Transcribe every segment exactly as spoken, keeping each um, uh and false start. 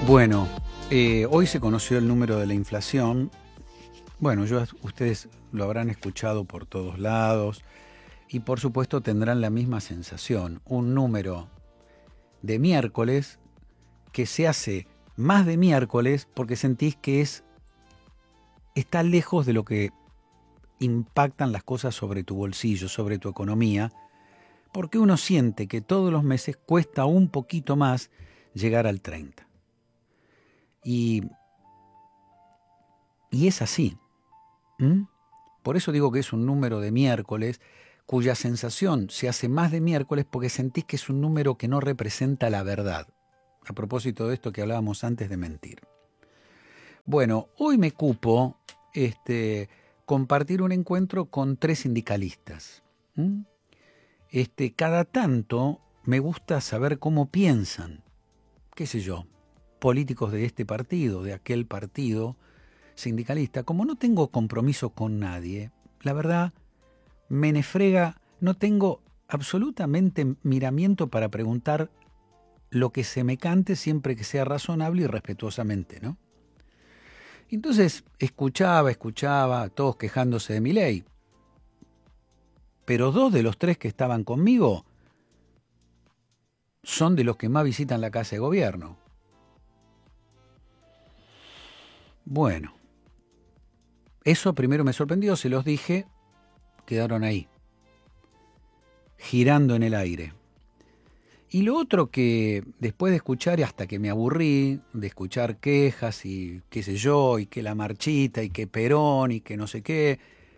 Bueno, eh, hoy se conoció el número de la inflación. Bueno, yo, ustedes lo habrán escuchado por todos lados y por supuesto tendrán la misma sensación. Un número de miércoles que se hace más de miércoles porque sentís que es, está lejos de lo que impactan las cosas sobre tu bolsillo, sobre tu economía, porque uno siente que todos los meses cuesta un poquito más llegar al treinta. Y, y es así. ¿Mm? Por eso digo que es un número de miércoles cuya sensación se hace más de miércoles porque sentís que es un número que no representa la verdad. A propósito de esto que hablábamos antes de mentir. Bueno, hoy me cupo este, compartir un encuentro con tres sindicalistas. ¿Mm? Este, cada tanto me gusta saber cómo piensan, qué sé yo, políticos de este partido, de aquel partido sindicalista. Como no tengo compromiso con nadie, la verdad, me nefrega, no tengo absolutamente miramiento para preguntar lo que se me cante siempre que sea razonable y respetuosamente, ¿no? Entonces escuchaba, escuchaba, todos quejándose de Milei, pero dos de los tres que estaban conmigo son de los que más visitan la Casa de Gobierno. Bueno, eso primero me sorprendió, se los dije, quedaron ahí, girando en el aire. Y lo otro que después de escuchar, y hasta que me aburrí, de escuchar quejas y qué sé yo, y que la marchita, y que Perón, y que no sé qué,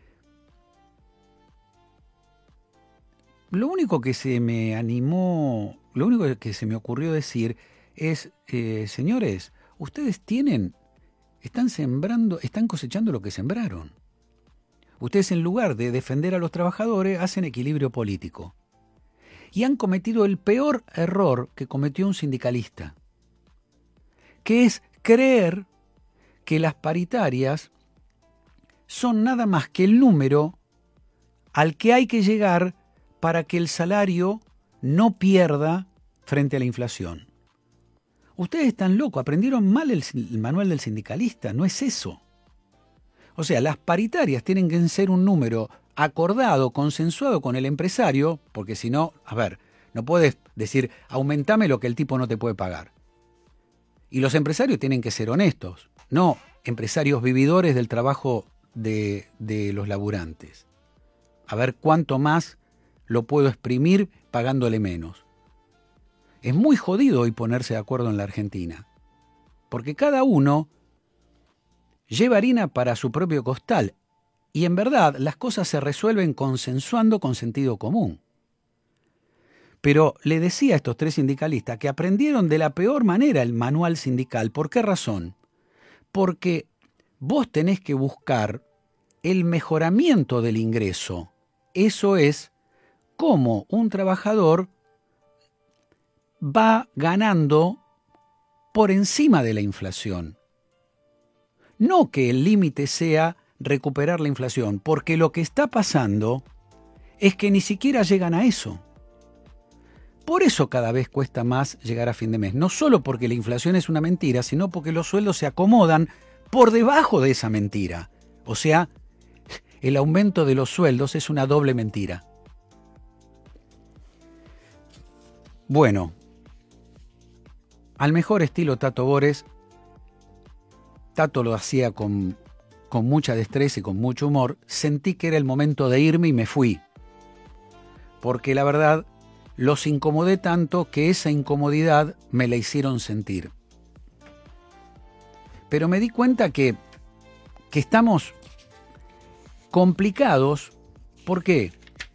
lo único que se me animó, lo único que se me ocurrió decir es, eh, señores, ustedes tienen, están sembrando, están cosechando lo que sembraron. Ustedes en lugar de defender a los trabajadores, hacen equilibrio político. Y han cometido el peor error que cometió un sindicalista, que es creer que las paritarias son nada más que el número al que hay que llegar para que el salario no pierda frente a la inflación. Ustedes están locos, aprendieron mal el, el manual del sindicalista, no es eso. O sea, las paritarias tienen que ser un número acordado, consensuado con el empresario, porque si no, a ver, no puedes decir, aumentame lo que el tipo no te puede pagar. Y los empresarios tienen que ser honestos, no empresarios vividores del trabajo de, de los laburantes. A ver cuánto más lo puedo exprimir pagándole menos. Es muy jodido hoy ponerse de acuerdo en la Argentina, porque cada uno lleva harina para su propio costal. Y en verdad las cosas se resuelven consensuando con sentido común. Pero le decía a estos tres sindicalistas que aprendieron de la peor manera el manual sindical. ¿Por qué razón? Porque vos tenés que buscar el mejoramiento del ingreso. Eso es cómo un trabajador va ganando por encima de la inflación. No que el límite sea recuperar la inflación, porque lo que está pasando es que ni siquiera llegan a eso. Por eso cada vez cuesta más llegar a fin de mes, no solo porque la inflación es una mentira, sino porque los sueldos se acomodan por debajo de esa mentira. O sea, el aumento de los sueldos es una doble mentira. Bueno, al mejor estilo Tato Bores, Tato lo hacía con con mucha destreza y con mucho humor, sentí que era el momento de irme y me fui. Porque la verdad, los incomodé tanto que esa incomodidad me la hicieron sentir. Pero me di cuenta que, que estamos complicados. ¿Por qué?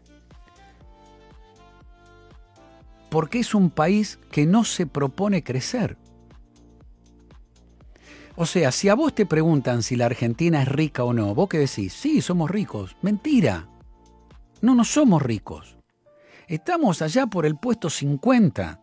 Porque es un país que no se propone crecer. O sea, si a vos te preguntan si la Argentina es rica o no, ¿vos qué decís? Sí, somos ricos. Mentira. No, no somos ricos. Estamos allá por el puesto cincuenta.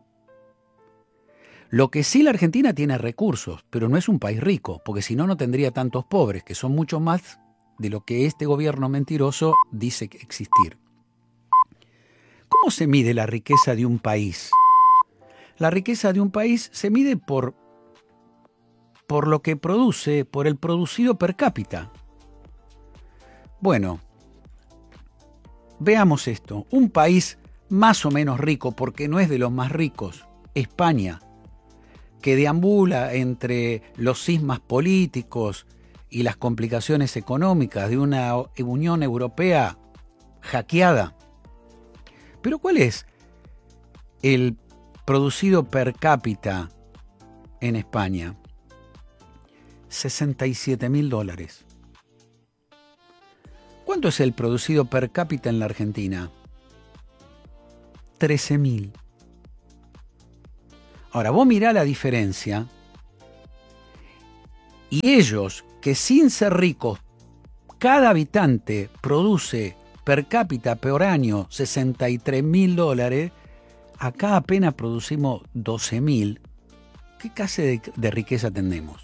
Lo que sí, la Argentina tiene recursos, pero no es un país rico, porque si no, no tendría tantos pobres, que son mucho más de lo que este gobierno mentiroso dice existir. ¿Cómo se mide la riqueza de un país? La riqueza de un país se mide por por lo que produce, por el producido per cápita. Bueno, veamos esto. Un país más o menos rico, porque no es de los más ricos, España, que deambula entre los cismas políticos y las complicaciones económicas de una Unión Europea hackeada. Pero ¿cuál es el producido per cápita en España? sesenta y siete mil dólares. ¿Cuánto es el producido per cápita en la Argentina? trece mil. Ahora, vos mirá la diferencia. Y ellos, que sin ser ricos, cada habitante produce per cápita por año sesenta y tres mil dólares, acá apenas producimos doce mil. ¿Qué clase de, de riqueza tenemos?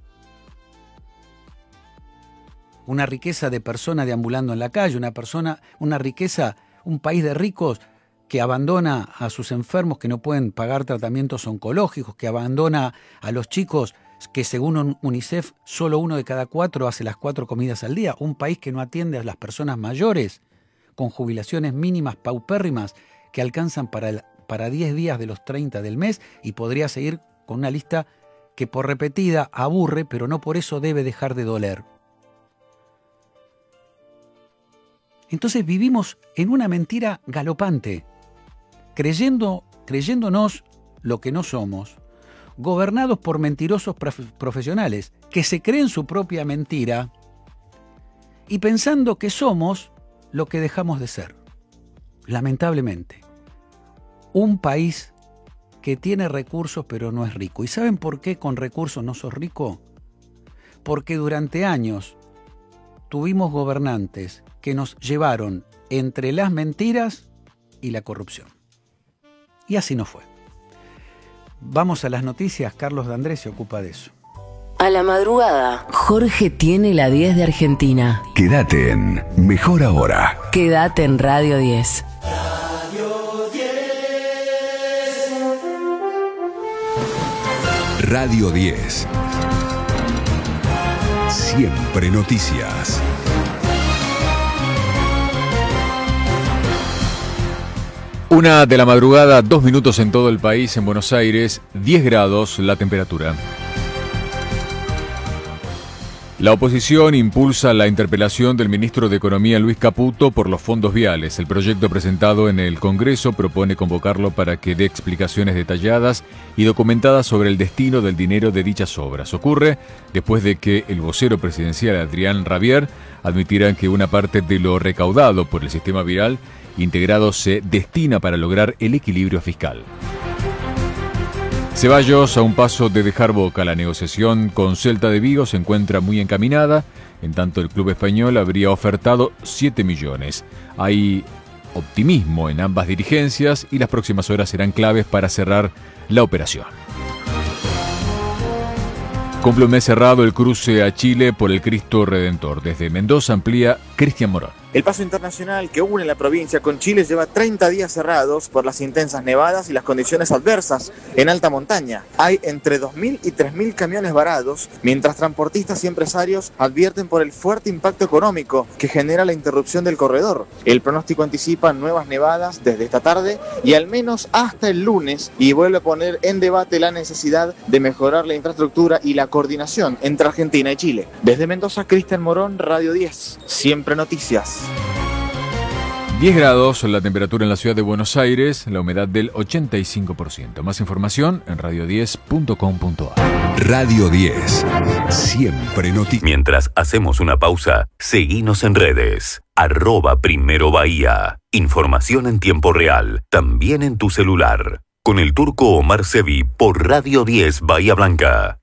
Una riqueza de persona deambulando en la calle, una persona, una riqueza, un país de ricos que abandona a sus enfermos que no pueden pagar tratamientos oncológicos, que abandona a los chicos que según UNICEF solo uno de cada cuatro hace las cuatro comidas al día, un país que no atiende a las personas mayores con jubilaciones mínimas paupérrimas que alcanzan para, el, para diez días de los treinta del mes, y podría seguir con una lista que por repetida aburre, pero no por eso debe dejar de doler. Entonces vivimos en una mentira galopante, creyendo, creyéndonos lo que no somos, gobernados por mentirosos prof- profesionales que se creen su propia mentira y pensando que somos lo que dejamos de ser. Lamentablemente, un país que tiene recursos pero no es rico. ¿Y saben por qué con recursos no sos rico? Porque durante años tuvimos gobernantes que nos llevaron entre las mentiras y la corrupción. Y así no fue. Vamos a las noticias. Carlos D'Andrés se ocupa de eso. A la madrugada, Jorge tiene la diez de Argentina. Quédate en Mejor Ahora. Quédate en Radio diez. Radio diez. Radio diez. Siempre noticias. Una de la madrugada, dos minutos en todo el país, en Buenos Aires, diez grados la temperatura. La oposición impulsa la interpelación del ministro de Economía Luis Caputo por los fondos viales. El proyecto presentado en el Congreso propone convocarlo para que dé explicaciones detalladas y documentadas sobre el destino del dinero de dichas obras. Ocurre después de que el vocero presidencial Adrián Rabier admitiera que una parte de lo recaudado por el sistema vial integrado se destina para lograr el equilibrio fiscal. Ceballos, a un paso de dejar Boca, la negociación con Celta de Vigo se encuentra muy encaminada, en tanto el club español habría ofertado siete millones. Hay optimismo en ambas dirigencias y las próximas horas serán claves para cerrar la operación. Cumple un mes cerrado el cruce a Chile por el Cristo Redentor. Desde Mendoza amplía Cristian Morón. El paso internacional que une la provincia con Chile lleva treinta días cerrados por las intensas nevadas y las condiciones adversas en alta montaña. Hay entre dos mil y tres mil camiones varados, mientras transportistas y empresarios advierten por el fuerte impacto económico que genera la interrupción del corredor. El pronóstico anticipa nuevas nevadas desde esta tarde y al menos hasta el lunes, y vuelve a poner en debate la necesidad de mejorar la infraestructura y la coordinación entre Argentina y Chile. Desde Mendoza, Cristian Morón, Radio diez. Siempre noticias. diez grados la temperatura en la ciudad de Buenos Aires, la humedad del ochenta y cinco por ciento. Más información en radio diez punto com punto a r. Radio diez. Siempre noticias. Mientras hacemos una pausa, seguinos en redes. Arroba Primero Bahía. Información en tiempo real, también en tu celular. Con el turco Omar Sevi por Radio diez Bahía Blanca.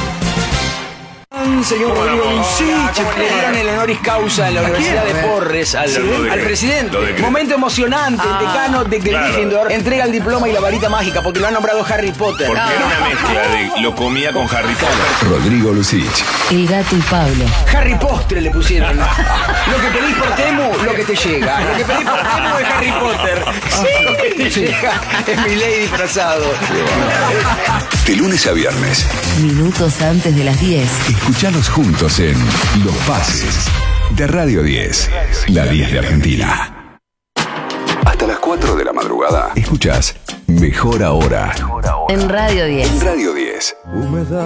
Señor Rodrigo Lucich, le dieron el honoris causa en la Universidad de Porres al, al presidente. Momento emocionante, el decano de Gryffindor entrega el diploma y la varita mágica porque lo han nombrado Harry Potter. Porque era una mezcla de lo comía con Harry Potter. Rodrigo Lucich. El Gato y Pablo. Harry Postre le pusieron. Lo que pedís por Temu, lo que te llega. Lo que pedís por Temu es Harry Potter. Sí, lo que te llega es mi ley disfrazado. De lunes a viernes. Minutos antes de las diez. Escuchalos juntos en Los Pases de Radio diez. La diez de Argentina. Hasta las cuatro de la madrugada. Escuchás Mejor Ahora. En Radio diez. En Radio diez. Humedad.